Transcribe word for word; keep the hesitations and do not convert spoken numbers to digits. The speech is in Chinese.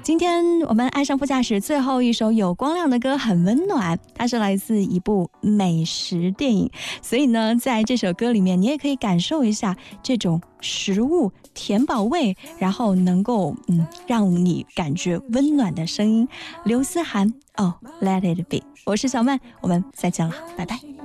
今天我们爱上副驾驶最后一首有光亮的歌很温暖，它是来自一部美食电影，所以呢在这首歌里面你也可以感受一下这种食物填饱胃，然后能够嗯让你感觉温暖的声音。刘思涵哦 Let It Be， 我是小曼，我们再见了，拜拜。